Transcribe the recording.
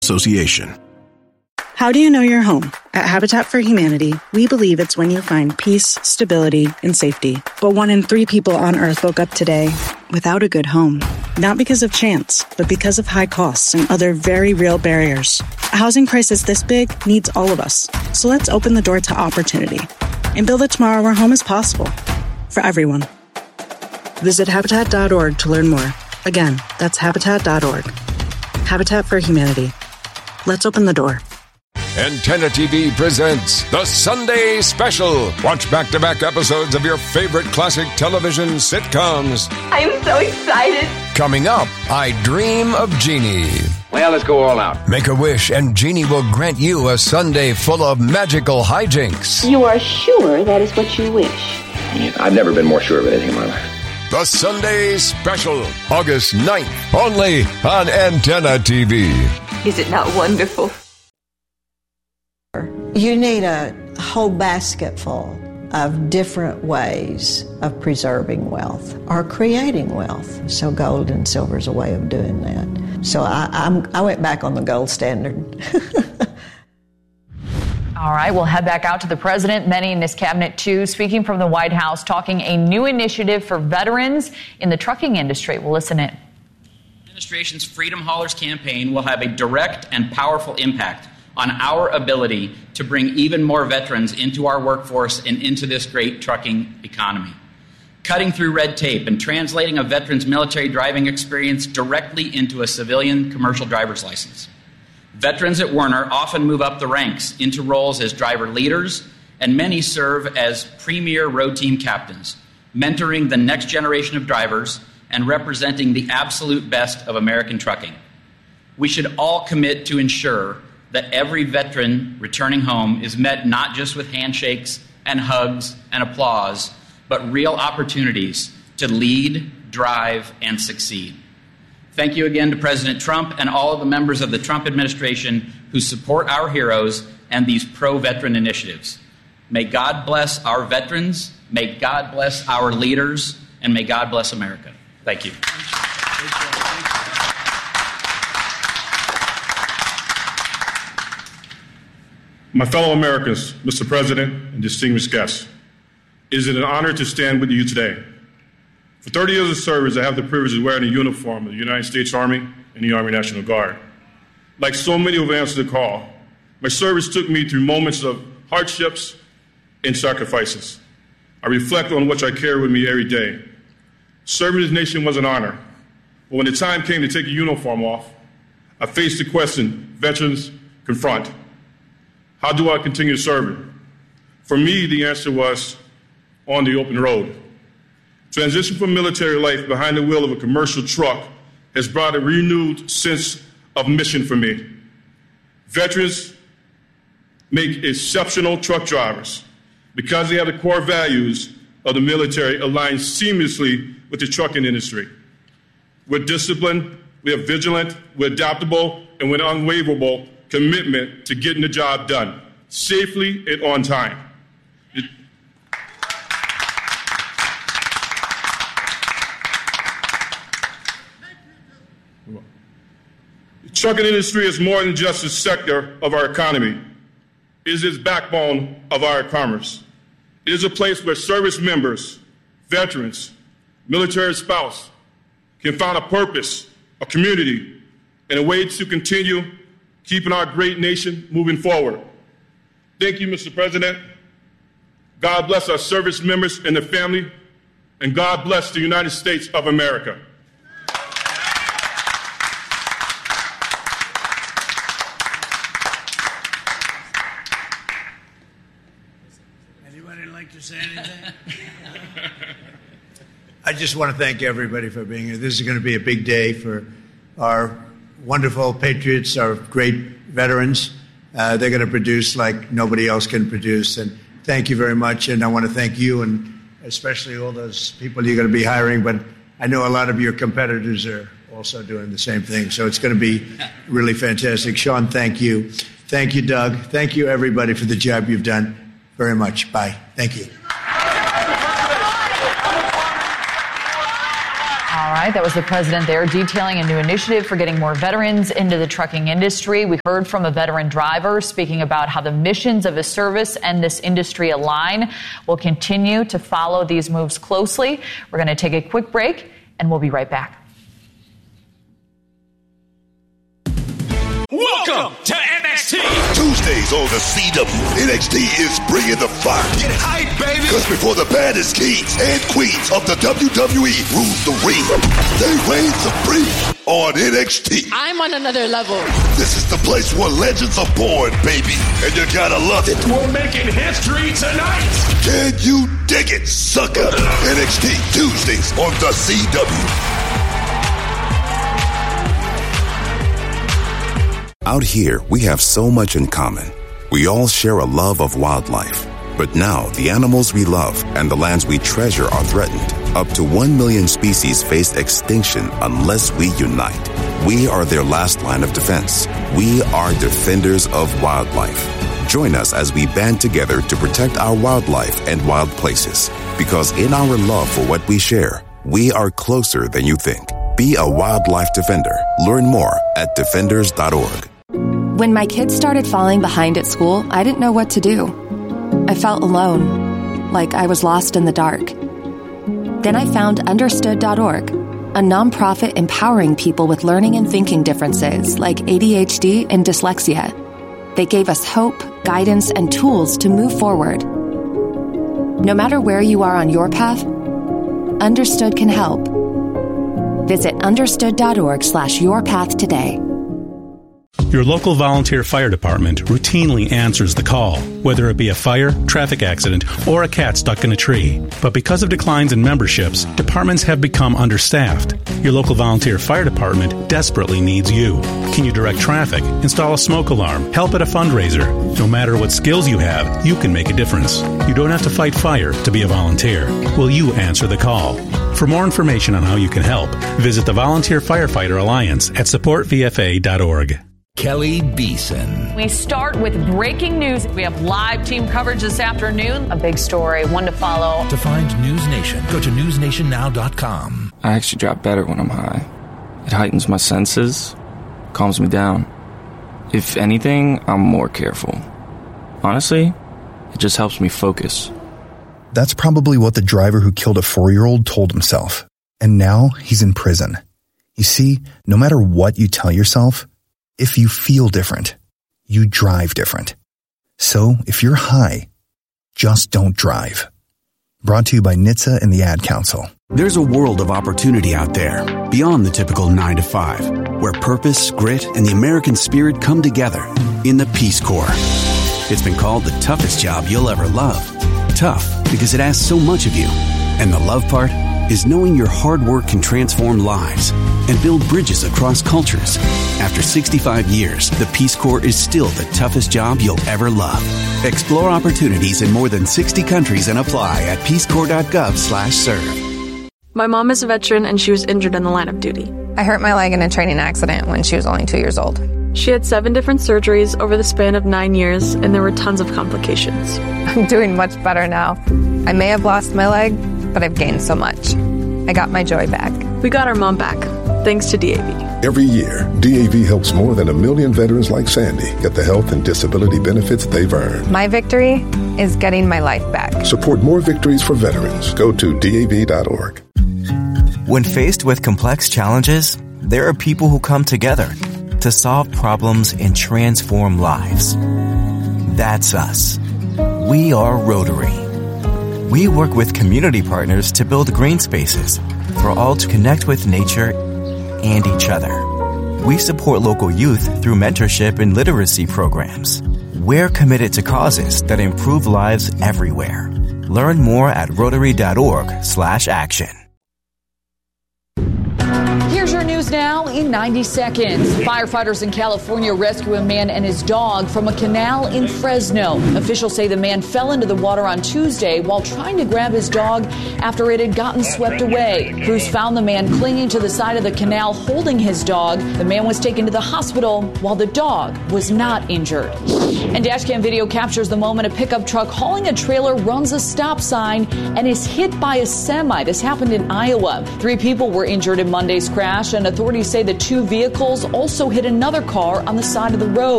Association. How do you know you're home? At Habitat for Humanity, we believe it's when you find peace, stability, and safety. But 1 in 3 people on Earth woke up today without a good home. Not because of chance, but because of high costs and other very real barriers. A housing crisis this big needs all of us. So let's open the door to opportunity and build a tomorrow where home is possible for everyone. Visit Habitat.org to learn more. Again, that's Habitat.org. Habitat for Humanity. Let's open the door. Antenna TV presents The Sunday Special. Watch back-to-back episodes of your favorite classic television sitcoms. I'm so excited. Coming up, I Dream of Jeannie. Well, let's go all out. Make a wish and Jeannie will grant you a Sunday full of magical hijinks. You are sure that is what you wish? I've never been more sure of anything in my life. The Sunday Special, August 9th, only on Antenna TV. Is it not wonderful? You need a whole basketful of different ways of preserving wealth or creating wealth. So gold and silver is a way of doing that. So I went back on the gold standard. All right, we'll head back out to the president, many in his cabinet too, speaking from the White House, talking a new initiative for veterans in the trucking industry. We'll listen in. The administration's Freedom Haulers campaign will have a direct and powerful impact on our ability to bring even more veterans into our workforce and into this great trucking economy. Cutting through red tape and translating a veteran's military driving experience directly into a civilian commercial driver's license. Veterans at Werner often move up the ranks into roles as driver leaders, and many serve as premier road team captains, mentoring the next generation of drivers and representing the absolute best of American trucking. We should all commit to ensure that every veteran returning home is met not just with handshakes and hugs and applause, but real opportunities to lead, drive, and succeed. Thank you again to President Trump and all of the members of the Trump administration who support our heroes and these pro-veteran initiatives. May God bless our veterans, may God bless our leaders, and may God bless America. Thank you. My fellow Americans, Mr. President, and distinguished guests, it is an honor to stand with you today. For 30 years of service, I have the privilege of wearing the uniform of the United States Army and the Army National Guard. Like so many who have answered the call, my service took me through moments of hardships and sacrifices. I reflect on which I carry with me every day. Serving this nation was an honor, but when the time came to take a uniform off, I faced the question veterans confront. How do I continue serving? For me, the answer was on the open road. Transition from military life behind the wheel of a commercial truck has brought a renewed sense of mission for me. Veterans make exceptional truck drivers because they have the core values of the military aligned seamlessly with the trucking industry. We're disciplined, we are vigilant, we're adaptable, and with unwavering commitment to getting the job done safely and on time. The trucking industry is more than just a sector of our economy. It is its backbone of our commerce. It is a place where service members, veterans, military spouse can find a purpose, a community, and a way to continue keeping our great nation moving forward. Thank you, Mr. President. God bless our service members and their family, and God bless the United States of America. Anybody like to say anything? I just want to thank everybody for being here. This is going to be a big day for our wonderful patriots, our great veterans. They're going to produce like nobody else can produce. And thank you very much. And I want to thank you and especially all those people you're going to be hiring. But I know a lot of your competitors are also doing the same thing. So it's going to be really fantastic. Sean, thank you. Thank you, Doug. Thank you, everybody, for the job you've done very much. Bye. Thank you. All right, that was the president there detailing a new initiative for getting more veterans into the trucking industry. We heard from a veteran driver speaking about how the missions of his service and this industry align. We'll continue to follow these moves closely. We're going to take a quick break, and we'll be right back. Welcome to NXT. Tuesdays on the CW, NXT is bringing the fire. Get hype, baby. Because before the baddest kings and queens of the WWE rule the ring, they reign supreme on NXT. I'm on another level. This is the place where legends are born, baby, and you gotta love it. We're making history tonight. Can you dig it, sucker? NXT Tuesdays on the CW. Out here, we have so much in common. We all share a love of wildlife. But now, the animals we love and the lands we treasure are threatened. Up to 1 million species face extinction unless we unite. We are their last line of defense. We are defenders of wildlife. Join us as we band together to protect our wildlife and wild places. Because in our love for what we share, we are closer than you think. Be a wildlife defender. Learn more at defenders.org. When my kids started falling behind at school, I didn't know what to do. I felt alone, like I was lost in the dark. Then I found Understood.org, a nonprofit empowering people with learning and thinking differences like ADHD and dyslexia. They gave us hope, guidance, and tools to move forward. No matter where you are on your path, Understood can help. Visit understood.org/yourpath today. Your local volunteer fire department routinely answers the call, whether it be a fire, traffic accident, or a cat stuck in a tree. But because of declines in memberships, departments have become understaffed. Your local volunteer fire department desperately needs you. Can you direct traffic, install a smoke alarm, help at a fundraiser? No matter what skills you have, you can make a difference. You don't have to fight fire to be a volunteer. Will you answer the call? For more information on how you can help, visit the Volunteer Firefighter Alliance at supportvfa.org. Kelly Beeson. We start with breaking news. We have live team coverage this afternoon. A big story, one to follow. To find News Nation, go to newsnationnow.com. I actually drop better when I'm high. It heightens my senses, calms me down. If anything, I'm more careful. Honestly, it just helps me focus. That's probably what the driver who killed a 4-year-old told himself. And now he's in prison. You see, no matter what you tell yourself, if you feel different, you drive different. So if you're high, just don't drive. Brought to you by NHTSA and the Ad Council. There's a world of opportunity out there, beyond the typical 9-to-5, where purpose, grit, and the American spirit come together in the Peace Corps. It's been called the toughest job you'll ever love. Tough because it asks so much of you. And the love part is knowing your hard work can transform lives and build bridges across cultures. After 65 years, the Peace Corps is still the toughest job you'll ever love. Explore opportunities in more than 60 countries and apply at peacecorps.gov/serve. My mom is a veteran and she was injured in the line of duty. I hurt my leg in a training accident when she was only 2 years old. She had 7 different surgeries over the span of 9 years, and there were tons of complications. I'm doing much better now. I may have lost my leg, but I've gained so much. I got my joy back. We got our mom back, thanks to DAV. Every year, DAV helps more than 1 million veterans like Sandy get the health and disability benefits they've earned. My victory is getting my life back. Support more victories for veterans. Go to DAV.org. When faced with complex challenges, there are people who come together to solve problems and transform lives. That's us. We are Rotary. We work with community partners to build green spaces for all to connect with nature and each other. We support local youth through mentorship and literacy programs. We're committed to causes that improve lives everywhere. Learn more at Rotary.org/action. Here's your news now in 90 seconds. Firefighters in California rescue a man and his dog from a canal in Fresno. Officials say the man fell into the water on Tuesday while trying to grab his dog after it had gotten swept away. Crews found the man clinging to the side of the canal holding his dog. The man was taken to the hospital while the dog was not injured. And dashcam video captures the moment a pickup truck hauling a trailer runs a stop sign and is hit by a semi. This happened in Iowa. 3 people were injured in Monday's crash, and authorities say the 2 vehicles also hit another car on the side of the road.